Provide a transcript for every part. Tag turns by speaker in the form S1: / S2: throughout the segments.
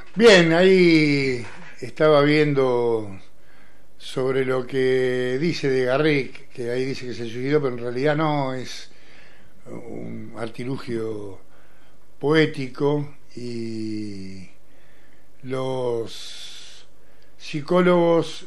S1: Bien, ahí estaba viendo sobre lo que dice de Garrick, que ahí dice que se suicidó, pero en realidad no, es un artilugio poético y los psicólogos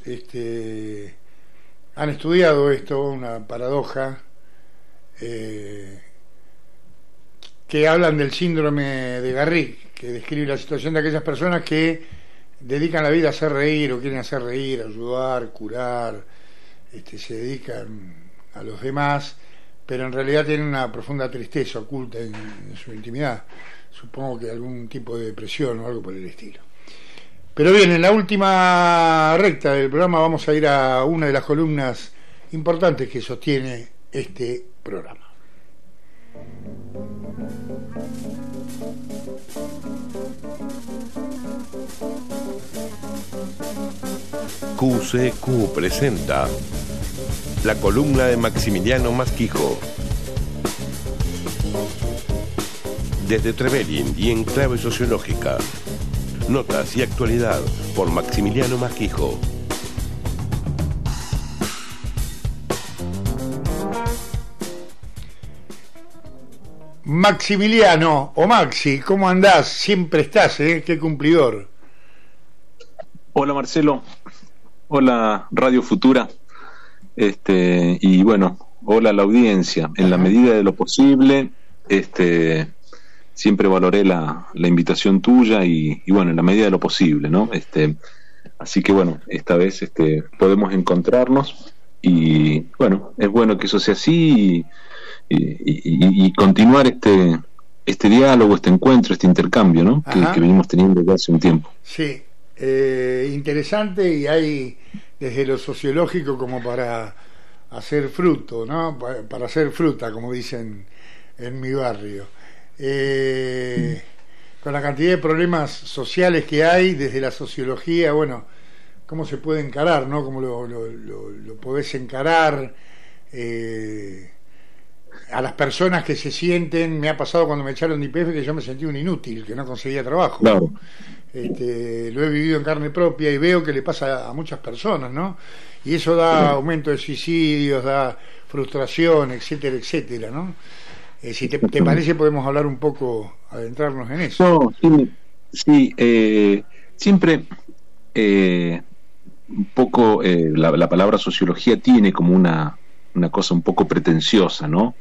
S1: han estudiado esto, una paradoja, eh, que hablan del síndrome de Garrick, que describe la situación de aquellas personas que dedican la vida a hacer reír o quieren hacer reír, ayudar, curar, se dedican a los demás, pero en realidad tienen una profunda tristeza oculta en su intimidad. Supongo que algún tipo de depresión o algo por el estilo. Pero bien, en la última recta del programa vamos a ir a una de las columnas importantes que sostiene este programa.
S2: QCQ presenta la columna de Maximiliano Masquijo. Desde Trevelin y en clave sociológica. Notas y actualidad por Maximiliano Masquijo.
S1: Maximiliano o Maxi, ¿cómo andás? Siempre estás, ¿eh? Qué cumplidor.
S3: Hola Marcelo, hola Radio Futura, y bueno, hola a la audiencia. En la medida de lo posible, siempre valoré la invitación tuya y bueno, en la medida de lo posible, ¿no? Así que bueno, esta vez podemos encontrarnos y bueno, es bueno que eso sea así y continuar este diálogo, este encuentro, este intercambio, ¿no? Que venimos teniendo desde hace un tiempo.
S1: Sí, interesante, y hay desde lo sociológico como para hacer fruto, ¿no? Para hacer fruta, como dicen en mi barrio. Con la cantidad de problemas sociales que hay desde la sociología, bueno, cómo se puede encarar, ¿no? Cómo lo podés encarar, a las personas que se sienten. Me ha pasado cuando me echaron de YPF que yo me sentí un inútil, que no conseguía trabajo.
S3: Claro.
S1: Lo he vivido en carne propia y veo que le pasa a muchas personas, ¿no? Y eso da aumento de suicidios, da frustración, etcétera, etcétera, ¿no? Si te parece, podemos hablar un poco, adentrarnos en eso.
S3: No, sí, siempre un poco la palabra sociología tiene como una cosa un poco pretenciosa, ¿no?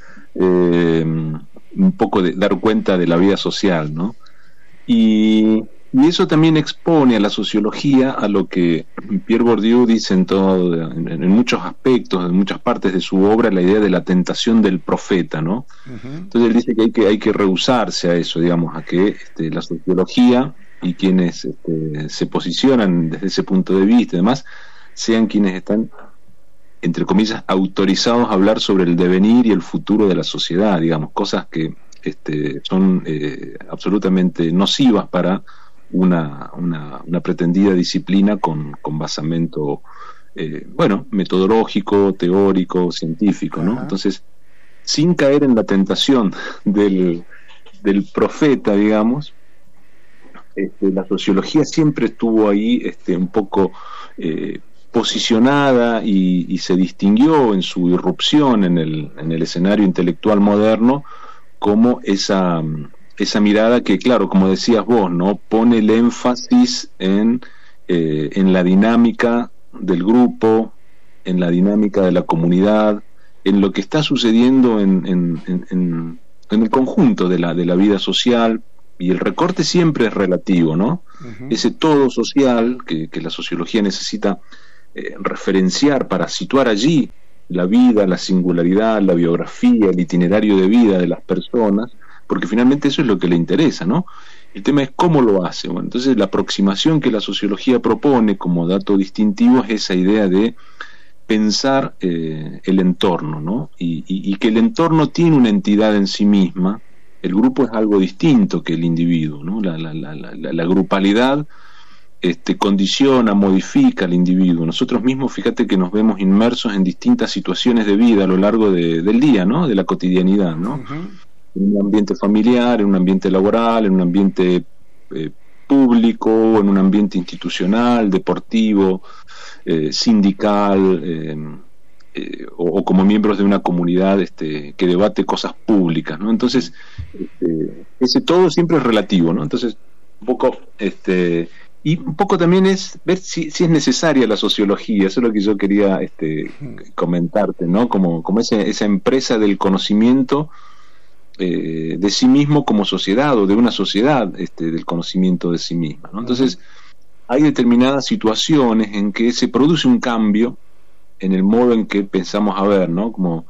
S3: Un poco de dar cuenta de la vida social, ¿no? Y eso también expone a la sociología a lo que Pierre Bourdieu dice en muchos aspectos, en muchas partes de su obra, la idea de la tentación del profeta, ¿no? Entonces él dice que hay que rehusarse a eso, digamos, a que la sociología y quienes se posicionan desde ese punto de vista y demás sean quienes están, entre comillas, autorizados a hablar sobre el devenir y el futuro de la sociedad, digamos, cosas que son absolutamente nocivas para una pretendida disciplina con basamento metodológico, teórico, científico, ¿no? Entonces, sin caer en la tentación del profeta, digamos, la sociología siempre estuvo ahí un poco posicionada y se distinguió en su irrupción en el escenario intelectual moderno como esa mirada que, claro, como decías vos, ¿no? Pone el énfasis en la dinámica del grupo, en la dinámica de la comunidad, en lo que está sucediendo en el conjunto de la vida social, y el recorte siempre es relativo, ¿no? Ese todo social que la sociología necesita referenciar para situar allí la vida, la singularidad, la biografía, el itinerario de vida de las personas, porque finalmente eso es lo que le interesa, ¿no? El tema es cómo lo hace. Bueno, entonces la aproximación que la sociología propone como dato distintivo es esa idea de pensar el entorno, ¿no? Y que el entorno tiene una entidad en sí misma. El grupo es algo distinto que el individuo, ¿no? La grupalidad condiciona, modifica al individuo. Nosotros mismos, fíjate que nos vemos inmersos en distintas situaciones de vida a lo largo del día, ¿no? De la cotidianidad, ¿no? En un ambiente familiar, en un ambiente laboral, en un ambiente público, en un ambiente institucional, deportivo, sindical, o como miembros de una comunidad que debate cosas públicas, ¿no? Entonces, ese todo siempre es relativo, ¿no? Entonces, un poco, y un poco también es ver si es necesaria la sociología. Eso es lo que yo quería comentarte, ¿no? Como esa empresa del conocimiento de sí mismo como sociedad, o de una sociedad del conocimiento de sí misma, ¿no? Entonces, hay determinadas situaciones en que se produce un cambio en el modo en que pensamos a ver, ¿no? Como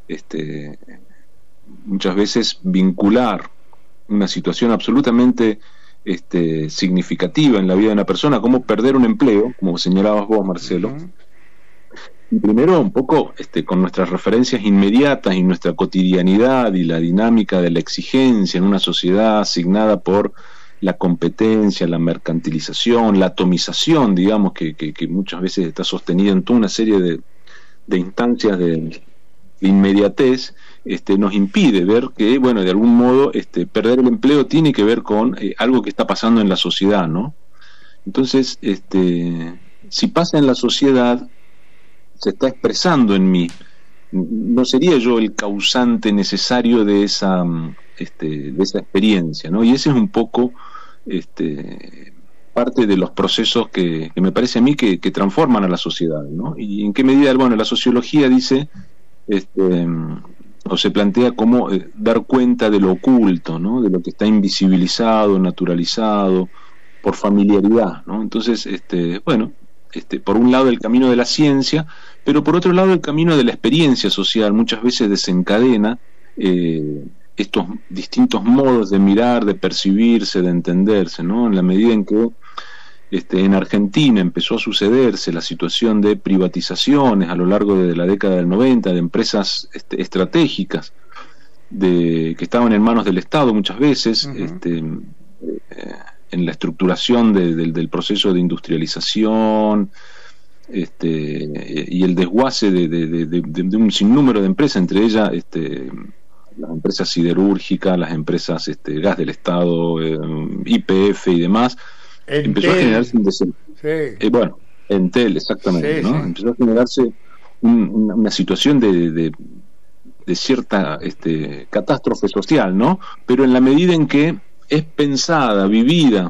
S3: muchas veces vincular una situación absolutamente significativa en la vida de una persona, como perder un empleo, como señalabas vos, Marcelo. Y primero un poco con nuestras referencias inmediatas y nuestra cotidianidad y la dinámica de la exigencia en una sociedad asignada por la competencia, la mercantilización, la atomización, digamos, que muchas veces está sostenida en toda una serie de instancias de inmediatez, nos impide ver que, bueno, de algún modo perder el empleo tiene que ver con algo que está pasando en la sociedad, ¿no? Entonces, si pasa en la sociedad, se está expresando en mí. No sería yo el causante necesario de esa experiencia, ¿no? Y ese es un poco parte de los procesos que me parece a mí que transforman a la sociedad, ¿no? Y en qué medida, bueno, la sociología dice o se plantea como dar cuenta de lo oculto, ¿no? De lo que está invisibilizado, naturalizado, por familiaridad, ¿no? Entonces, bueno, por un lado el camino de la ciencia, pero por otro lado el camino de la experiencia social muchas veces desencadena estos distintos modos de mirar, de percibirse, de entenderse, ¿no? En la medida en que en Argentina empezó a sucederse la situación de privatizaciones a lo largo de la década del 90 de empresas estratégicas que estaban en manos del Estado muchas veces, en la estructuración del proceso de industrialización, y el desguace de un sinnúmero de empresas, entre ellas las empresas siderúrgicas, las empresas gas del Estado, YPF y demás, empezó a generarse bueno, Entel, exactamente, sí, ¿no? Sí. Empezó a generarse una situación de cierta catástrofe social, ¿no? Pero en la medida en que es pensada, vivida,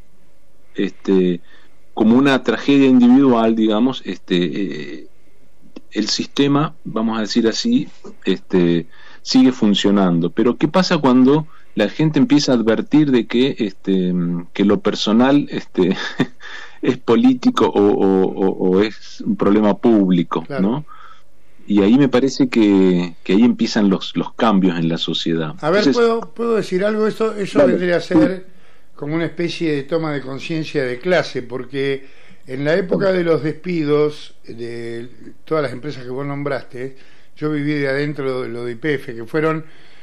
S3: como una tragedia individual, digamos, el sistema, vamos a decir así, sigue funcionando. Pero ¿qué pasa cuando la gente empieza a advertir de que lo personal es político o es un problema público, claro, ¿no? Y ahí me parece que ahí empiezan los cambios en la sociedad.
S1: A ver,
S3: entonces,
S1: ¿puedo decir algo? Eso vale, vendría a ser como una especie de toma de conciencia de clase, porque en la época de los despidos de todas las empresas que vos nombraste, yo viví de adentro de lo de YPF, que fueron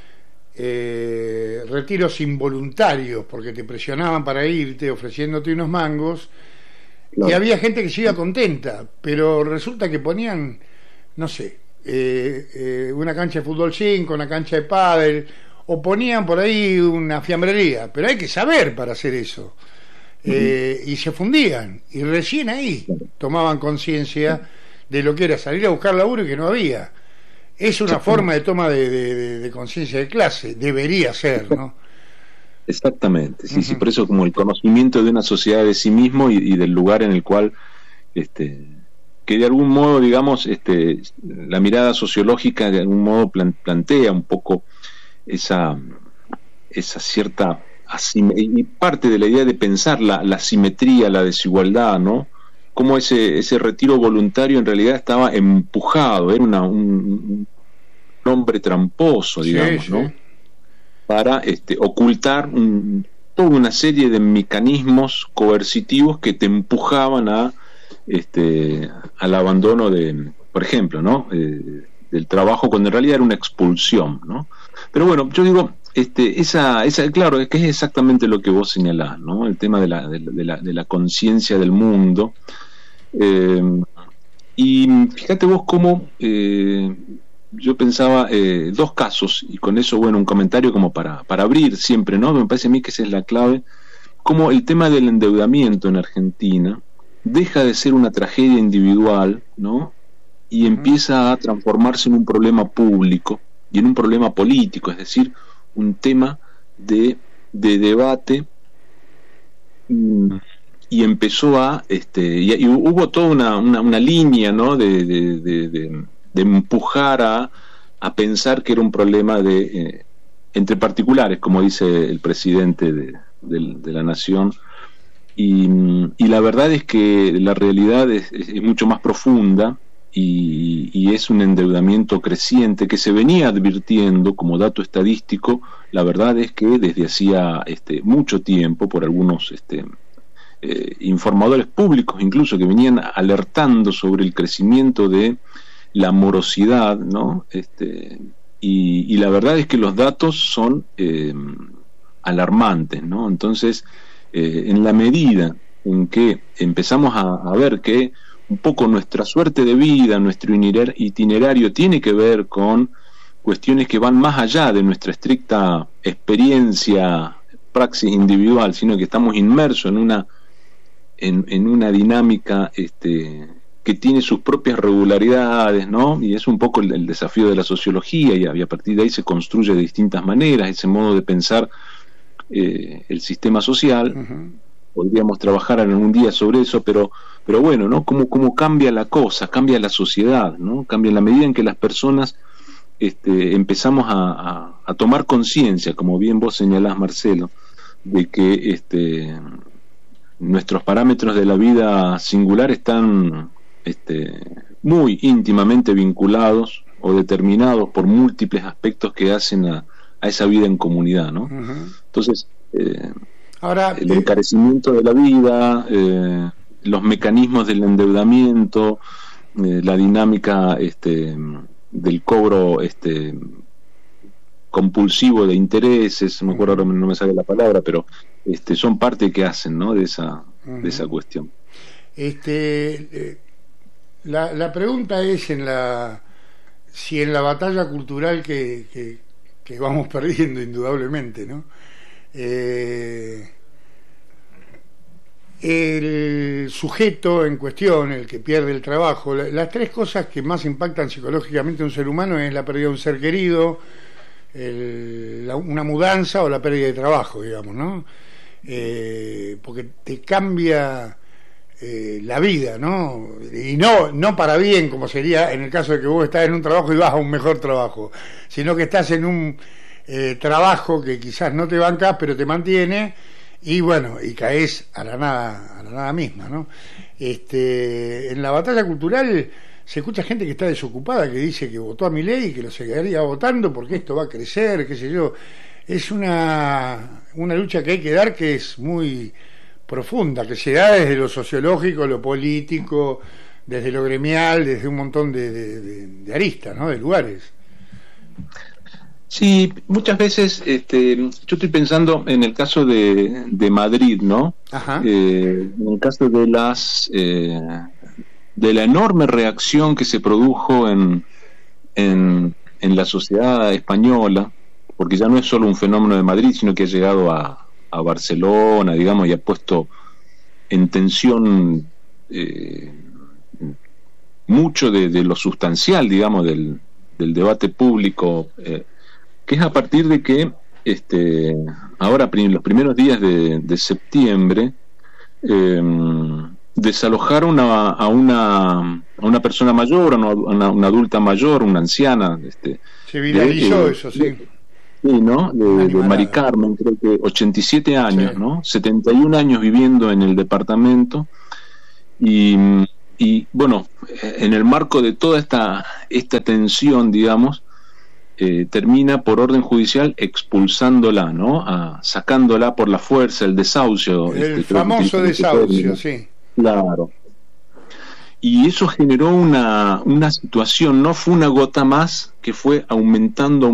S1: retiros involuntarios, porque te presionaban para irte ofreciéndote unos mangos, claro, y había gente que se iba contenta, pero resulta que ponían, no sé, una cancha de fútbol 5, una cancha de pádel, o ponían por ahí una fiambrería, pero hay que saber para hacer eso, y se fundían, y recién ahí tomaban conciencia de lo que era salir a buscar laburo y que no había. Es una forma de toma de conciencia de clase, debería ser, ¿no?
S3: Exactamente, sí, sí, por eso como el conocimiento de una sociedad de sí mismo y del lugar en el cual que de algún modo, digamos, la mirada sociológica de algún modo plantea un poco esa cierta y parte de la idea de pensar la asimetría, la desigualdad, ¿no? Cómo ese retiro voluntario en realidad estaba empujado, era un hombre tramposo, digamos, sí, sí, ¿no? Para ocultar toda una serie de mecanismos coercitivos que te empujaban al abandono por ejemplo, ¿no? Del trabajo, cuando en realidad era una expulsión, ¿no? Pero bueno, yo digo, claro, es que es exactamente lo que vos señalás, ¿no? El tema de la conciencia del mundo. Y fíjate vos cómo yo pensaba dos casos, y con eso, bueno, un comentario como para abrir siempre, ¿no? Me parece a mí que esa es la clave cómo el tema del endeudamiento en Argentina deja de ser una tragedia individual, ¿no? Y empieza a transformarse en un problema público y en un problema político, es decir, un tema de debate, y empezó y hubo toda una línea, ¿no? de empujar a pensar que era un problema entre particulares, como dice el presidente de la Nación, y la verdad es que la realidad es mucho más profunda, y es un endeudamiento creciente que se venía advirtiendo como dato estadístico. La verdad es que desde hacía mucho tiempo, por algunos informadores públicos incluso, que venían alertando sobre el crecimiento de la morosidad, ¿no? Y la verdad es que los datos son alarmantes, ¿no? Entonces, en la medida en que empezamos a ver que un poco nuestra suerte de vida, nuestro itinerario tiene que ver con cuestiones que van más allá de nuestra estricta experiencia, praxis individual, sino que estamos inmersos en una dinámica que tiene sus propias regularidades, ¿no? Y es un poco el desafío de la sociología, y a partir de ahí se construye de distintas maneras ese modo de pensar el sistema social. Podríamos trabajar en un día sobre eso, pero bueno, ¿no? Cómo cambia la cosa, cambia la sociedad, ¿no? Cambia en la medida en que las personas empezamos a tomar conciencia, como bien vos señalás, Marcelo, de que nuestros parámetros de la vida singular están muy íntimamente vinculados o determinados por múltiples aspectos que hacen a esa vida en comunidad, ¿no? Entonces, ahora, el encarecimiento de la vida, los mecanismos del endeudamiento, la dinámica del cobro compulsivo de intereses, no me acuerdo, no me sale la palabra, pero son parte que hacen, ¿no? de esa cuestión.
S1: La pregunta es si en la batalla cultural que vamos perdiendo indudablemente, ¿no? El sujeto en cuestión, el que pierde el trabajo, las tres cosas que más impactan psicológicamente a un ser humano es la pérdida de un ser querido, una mudanza o la pérdida de trabajo, digamos, ¿no? Porque te cambia la vida, ¿no? Y no para bien, como sería en el caso de que vos estás en un trabajo y vas a un mejor trabajo, sino que estás en un trabajo que quizás no te bancas, pero te mantiene, y bueno, y caes a la nada misma, ¿no? En la batalla cultural se escucha gente que está desocupada, que dice que votó a Milei y que lo seguiría votando porque esto va a crecer, qué sé yo. Es una lucha que hay que dar, que es muy profunda, que se da desde lo sociológico, lo político, desde lo gremial, desde un montón de aristas, ¿no? De lugares.
S3: Sí, muchas veces yo estoy pensando en el caso de Madrid, ¿no? En el caso de la enorme reacción que se produjo en la sociedad española, porque ya no es solo un fenómeno de Madrid, sino que ha llegado a Barcelona, digamos, y ha puesto en tensión mucho de lo sustancial, digamos, del debate público, que es a partir de que ahora los primeros días de septiembre desalojaron a una persona mayor, a una adulta mayor, una anciana.
S1: Se viralizó eso, sí.
S3: Sí, ¿no? De Mari Carmen, creo que 87 años, sí. ¿No? 71 años viviendo en el departamento, y bueno, en el marco de toda esta tensión, digamos, termina por orden judicial expulsándola, ¿no? Sacándola por la fuerza, el desahucio.
S1: El famoso desahucio, sí.
S3: Claro. Y eso generó una situación, no fue una gota más, que fue aumentando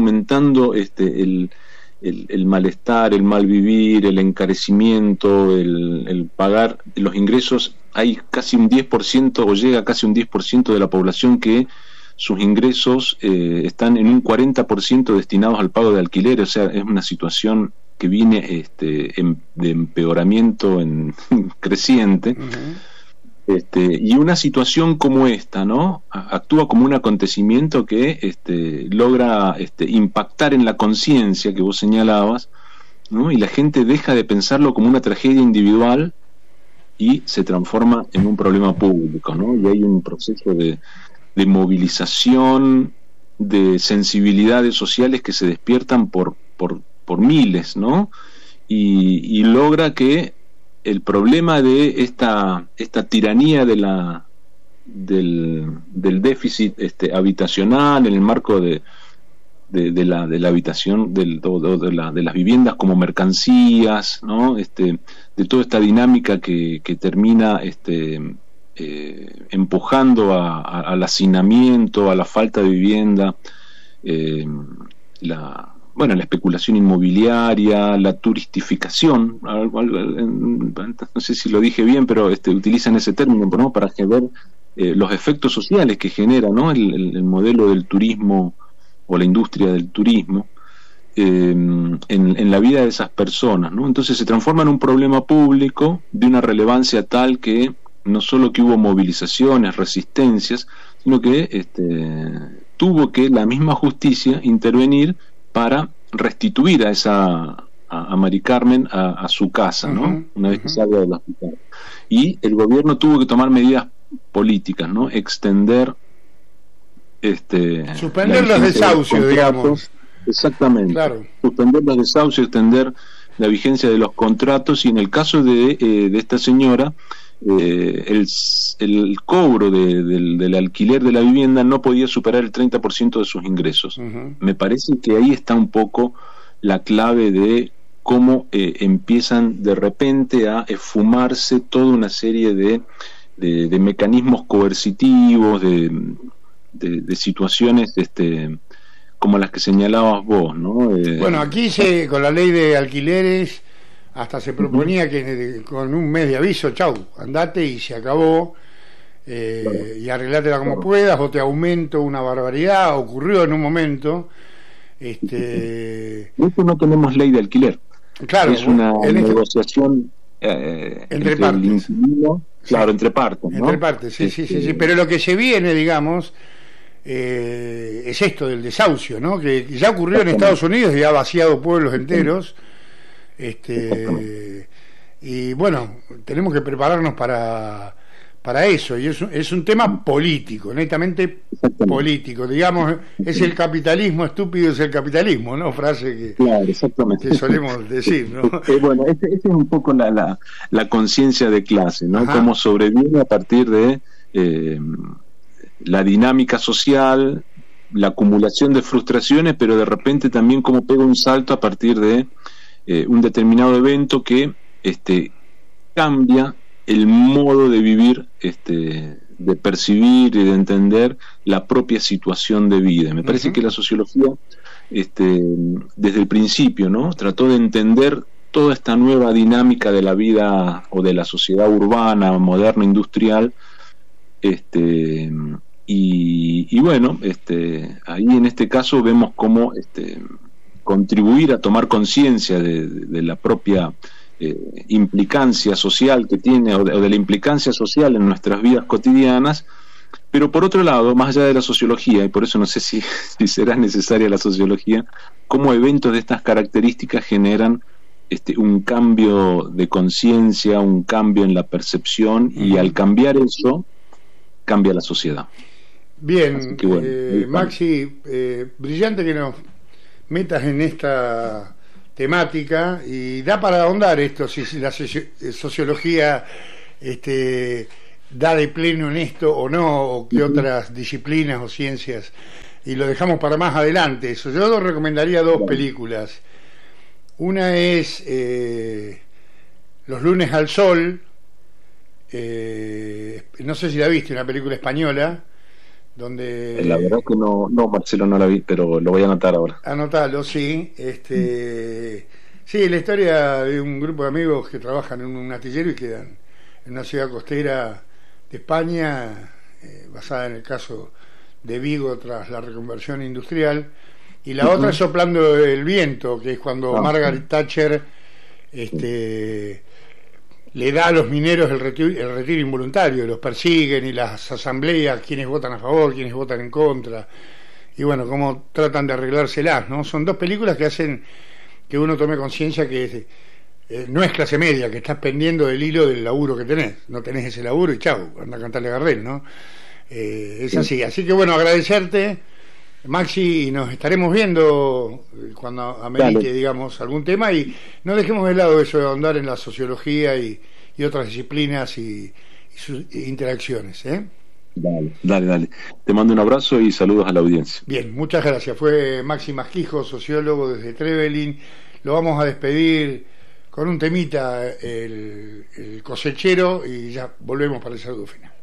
S3: el malestar, el malvivir, el encarecimiento, el pagar los ingresos. Hay casi un 10%, o llega casi un 10% de la población que sus ingresos están en un 40% destinados al pago de alquiler. O sea, es una situación que viene de empeoramiento creciente. Y una situación como esta, ¿no? Actúa como un acontecimiento que logra impactar en la conciencia que vos señalabas, ¿no? Y la gente deja de pensarlo como una tragedia individual y se transforma en un problema público, ¿no? Y hay un proceso de movilización, de sensibilidades sociales que se despiertan por miles, ¿no? Y logra que el problema de esta tiranía del déficit habitacional en el marco de la habitación, de las viviendas como mercancías, ¿no? De toda esta dinámica que termina empujando al hacinamiento, a la falta de vivienda, la especulación inmobiliaria, la turistificación, no sé si lo dije bien, pero utilizan ese término, ¿no? Para ver los efectos sociales que genera, ¿no? el modelo del turismo o la industria del turismo en la vida de esas personas, ¿no? Entonces se transforma en un problema público de una relevancia tal que no solo que hubo movilizaciones, resistencias, sino que tuvo que la misma justicia intervenir para restituir a Mari Carmen a su casa, ¿no? Una vez que salga del hospital. Y el gobierno tuvo que tomar medidas políticas, ¿no? Extender
S1: suspender los desahucios, digamos.
S3: Exactamente.
S1: Claro.
S3: Suspender los desahucios, extender la vigencia de los contratos, y en el caso de esta señora, el cobro del alquiler de la vivienda no podía superar el 30% de sus ingresos. Me parece que ahí está un poco la clave de cómo empiezan de repente a esfumarse toda una serie de mecanismos coercitivos, de situaciones como las que señalabas vos, ¿no?
S1: Bueno, aquí con la ley de alquileres hasta se proponía que con un mes de aviso, chau, andate y se acabó, y arreglátela como puedas, o te aumento una barbaridad. Ocurrió en un momento.
S3: Nosotros no tenemos ley de alquiler.
S1: Claro,
S3: es una negociación
S1: entre partes.
S3: El inquilino, claro, entre partes, ¿no?
S1: Entre partes, sí. Pero lo que se viene, digamos, es esto del desahucio, ¿no? Que ya ocurrió en Estados Unidos y ha vaciado pueblos enteros. Y bueno, tenemos que prepararnos para eso, y es un tema político, netamente político, digamos. Es el capitalismo estúpido, es el capitalismo, ¿no? Frase que solemos decir, ¿no?
S3: Bueno, esa es un poco la conciencia de clase, ¿no?
S1: Ajá.
S3: Cómo sobrevive a partir de la dinámica social, la acumulación de frustraciones, pero de repente también cómo pega un salto a partir de un determinado evento que cambia el modo de vivir, de percibir y de entender la propia situación de vida. Me parece que la sociología, desde el principio, ¿no? Trató de entender toda esta nueva dinámica de la vida o de la sociedad urbana, moderna, industrial, y bueno, ahí en este caso vemos cómo contribuir a tomar conciencia de la propia implicancia social que tiene, o de la implicancia social en nuestras vidas cotidianas. Pero por otro lado, más allá de la sociología, y por eso no sé si será necesaria la sociología, cómo eventos de estas características generan un cambio de conciencia, un cambio en la percepción, y al cambiar eso, cambia la sociedad.
S1: Bien, bueno, Maxi, brillante que nos metas en esta temática, y da para ahondar esto, si la sociología da de pleno en esto o no, o qué otras disciplinas o ciencias, y lo dejamos para más adelante. Eso, yo recomendaría dos películas. Una es Los lunes al sol, no sé si la viste, una película española, donde
S3: la verdad que no, Marcelo, no la vi, pero lo voy a anotar ahora.
S1: Anotalo, sí. Sí, la historia de un grupo de amigos que trabajan en un astillero y quedan en una ciudad costera de España, basada en el caso de Vigo tras la reconversión industrial, y la otra es Soplando el viento, que es cuando Margaret Thatcher le da a los mineros el retiro involuntario, los persiguen y las asambleas, quienes votan a favor, quienes votan en contra, y bueno, cómo tratan de arreglárselas, ¿no? Son dos películas que hacen que uno tome conciencia que no es clase media, que estás pendiendo del hilo del laburo que tenés, no tenés ese laburo y chau, anda a cantarle a Gardel, ¿no? Es así que bueno, agradecerte, Maxi, y nos estaremos viendo cuando amerite, digamos, algún tema, y no dejemos de lado eso de ahondar en la sociología y otras disciplinas y sus interacciones, ¿eh?
S3: Dale. Te mando un abrazo y saludos a la audiencia.
S1: Bien, muchas gracias. Fue Maxi Masquijo, sociólogo desde Trevelin. Lo vamos a despedir con un temita, el cosechero, y ya volvemos para el saludo final.